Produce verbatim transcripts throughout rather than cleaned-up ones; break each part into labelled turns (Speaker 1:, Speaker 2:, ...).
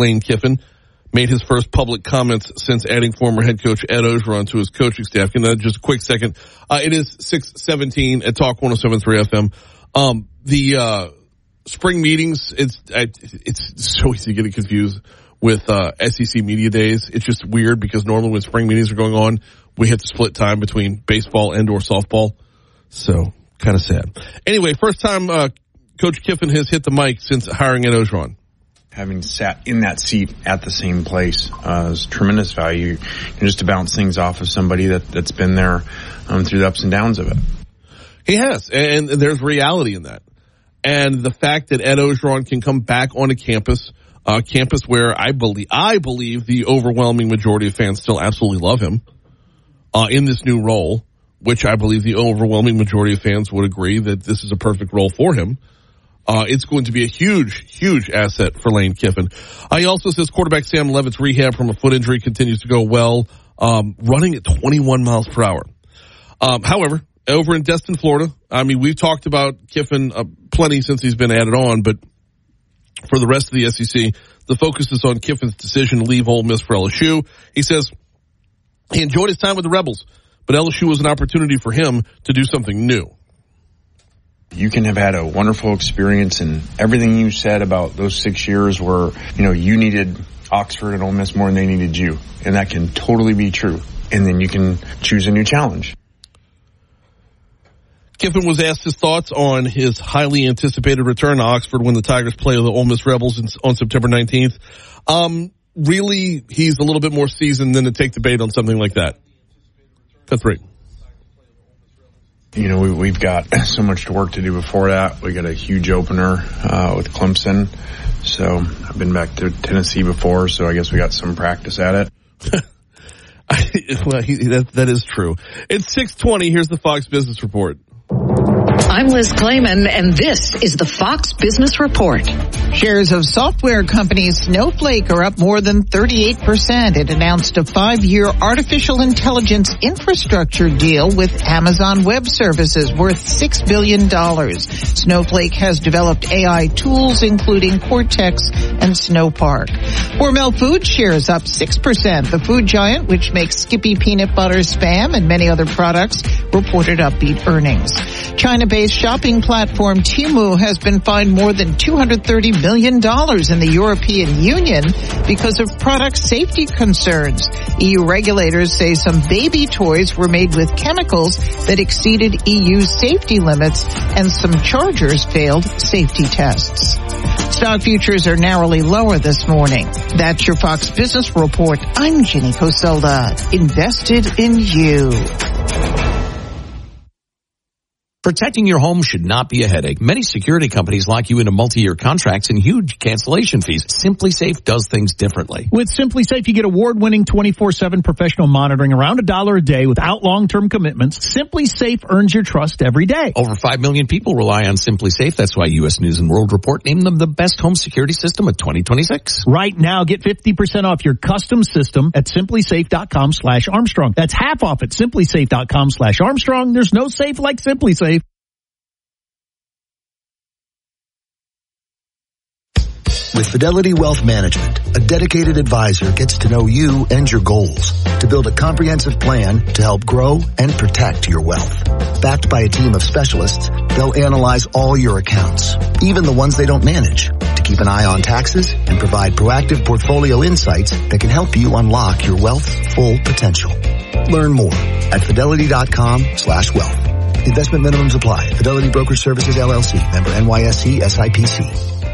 Speaker 1: Lane Kiffin made his first public comments since adding former head coach Ed Orgeron to his coaching staff. And then just a quick second. Uh, it is six seventeen at Talk one oh seven point three F M. Um, the, uh, spring meetings, it's, it's so easy to get confused with, uh, S E C media days. It's just weird because normally when spring meetings are going on, we hit the split time between baseball and or softball. So kind of sad. Anyway, first time, uh, Coach Kiffin has hit the mic since hiring Ed Orgeron.
Speaker 2: Having sat in that seat at the same place uh, is tremendous value, and just to bounce things off of somebody that, that's been there um, through the ups and downs of it.
Speaker 1: He has, and there's reality in that. And the fact that Ed Orgeron can come back onto campus, uh, campus where I believe, I believe the overwhelming majority of fans still absolutely love him, uh, in this new role, which I believe the overwhelming majority of fans would agree that this is a perfect role for him. Uh, it's going to be a huge, huge asset for Lane Kiffin. Uh, he also says quarterback Sam Levitt's rehab from a foot injury continues to go well, um, running at twenty-one miles per hour. Um, however, over in Destin, Florida, I mean, we've talked about Kiffin uh, plenty since he's been added on, but for the rest of the S E C, the focus is on Kiffin's decision to leave Ole Miss for L S U. He says he enjoyed his time with the Rebels, but L S U was an opportunity for him to do something new.
Speaker 2: You can have had a wonderful experience, and everything you said about those six years where, you know, you needed Oxford and Ole Miss more than they needed you. And that can totally be true. And then you can choose a new challenge.
Speaker 1: Kiffin was asked his thoughts on his highly anticipated return to Oxford when the Tigers play the Ole Miss Rebels in, on September nineteenth. Um, really, he's a little bit more seasoned than to take the bait on something like that. Cut three.
Speaker 2: You know, we, we've got so much work to do before that. We got a huge opener uh, with Clemson. So I've been back to Tennessee before, so I guess we got some practice at it.
Speaker 1: Well, he, that, that is true. It's six twenty. Here's the Fox Business Report.
Speaker 3: I'm Liz Clayman, and this is the Fox Business Report.
Speaker 4: Shares of software company Snowflake are up more than thirty-eight percent. It announced a five-year artificial intelligence infrastructure deal with Amazon Web Services worth six billion dollars. Snowflake has developed A I tools, including Cortex and Snowpark. Hormel Foods shares up six percent. The food giant, which makes Skippy peanut butter, Spam, and many other products, reported upbeat earnings. China-based shopping platform Temu has been fined more than two hundred thirty million dollars in the European Union because of product safety concerns. E U regulators say some baby toys were made with chemicals that exceeded E U safety limits, and some chargers failed safety tests. Stock futures are narrowly lower this morning. That's your Fox Business Report. I'm Jenny Coselda. Invested in you.
Speaker 5: Protecting your home should not be a headache. Many security companies lock you into multi-year contracts and huge cancellation fees. SimpliSafe does things differently.
Speaker 6: With SimpliSafe, you get award-winning twenty-four seven professional monitoring around a dollar a day without long-term commitments. SimpliSafe earns your trust every day.
Speaker 5: Over five million people rely on SimpliSafe. That's why U S News and World Report named them the best home security system of twenty twenty-six.
Speaker 6: Right now, get fifty percent off your custom system at simplysafe.com slash Armstrong. That's half off at simplysafe.com slash Armstrong. There's no safe like SimpliSafe.
Speaker 7: With Fidelity Wealth Management, a dedicated advisor gets to know you and your goals to build a comprehensive plan to help grow and protect your wealth. Backed by a team of specialists, they'll analyze all your accounts, even the ones they don't manage, to keep an eye on taxes and provide proactive portfolio insights that can help you unlock your wealth's full potential. Learn more at fidelity.com slash wealth. Investment minimums apply. Fidelity Broker Services, L L C. Member N Y S E S I P C.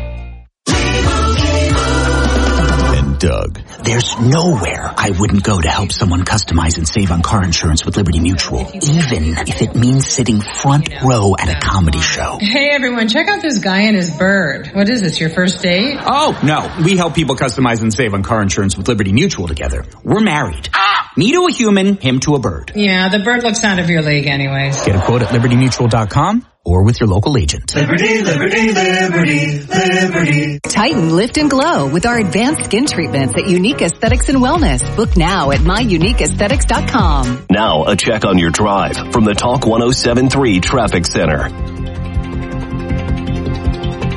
Speaker 5: Doug.
Speaker 8: There's nowhere I wouldn't go to help someone customize and save on car insurance with Liberty Mutual, even if it means sitting front row at a comedy show.
Speaker 9: Hey everyone, check out this guy and his bird. What is this, your first date?
Speaker 10: Oh, no. We help people customize and save on car insurance with Liberty Mutual together. We're married. Ah! Me to a human, him to a bird.
Speaker 9: Yeah, the bird looks out of your league anyways.
Speaker 10: Get a quote at liberty mutual dot com or with your local agent.
Speaker 11: Liberty, liberty, liberty, liberty.
Speaker 12: Tighten, lift, and glow with our advanced skin treatments at Unique Aesthetics and Wellness. Book now at my unique aesthetics dot com.
Speaker 13: Now a check on your drive from the Talk one oh seven point three Traffic Center.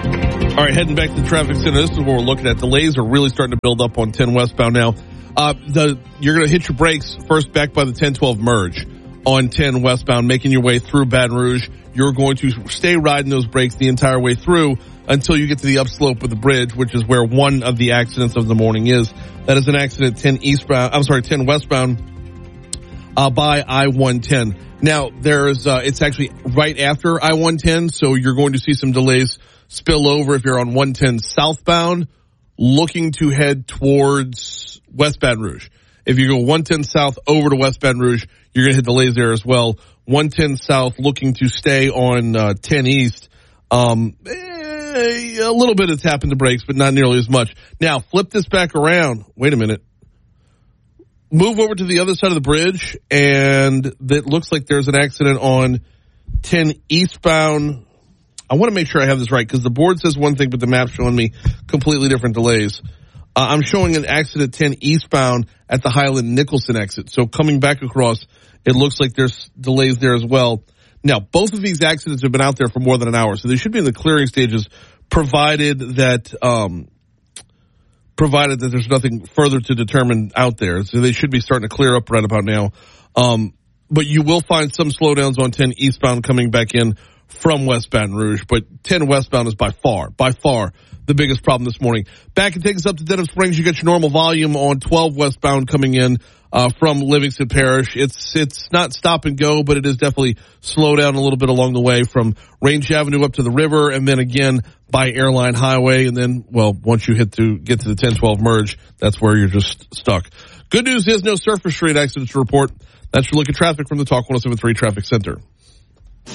Speaker 1: All right, heading back to the traffic center. This is what we're looking at. Delays are really starting to build up on ten westbound now. Uh, the you're going to hit your brakes first back by the ten twelve merge on ten westbound, making your way through Baton Rouge. You're going to stay riding those brakes the entire way through until you get to the upslope of the bridge, which is where one of the accidents of the morning is. That is an accident ten eastbound. I'm sorry, ten westbound uh, by I one ten. Now there's uh, it's actually right after I one ten, so you're going to see some delays spill over if you're on one ten southbound looking to head towards West Baton Rouge. If you go one ten south over to West Baton Rouge, you're going to hit delays there as well. one ten south looking to stay on uh, ten east. Um, eh, a little bit of tapping the brakes, but not nearly as much. Now, flip this back around. Wait a minute. Move over to the other side of the bridge, and it looks like there's an accident on ten eastbound. I want to make sure I have this right because the board says one thing, but the map's showing me completely different delays. Uh, I'm showing an accident ten eastbound at the Highland Nicholson exit. So coming back across, it looks like there's delays there as well. Now, both of these accidents have been out there for more than an hour, so they should be in the clearing stages, provided that um, provided that there's nothing further to determine out there. So they should be starting to clear up right about now. Um, but you will find some slowdowns on ten eastbound coming back in from West Baton Rouge, but ten westbound is by far, by far the biggest problem this morning. Back and take us up to Denham Springs. You get your normal volume on twelve westbound coming in uh, from Livingston Parish. It's it's not stop and go, but it is definitely slow down a little bit along the way from Range Avenue up to the river, and then again by Airline Highway, and then well, once you hit to get to the ten twelve merge, that's where you're just stuck. Good news is no Surface Street accidents to report. That's your look at traffic from the Talk one oh seven point three Traffic Center.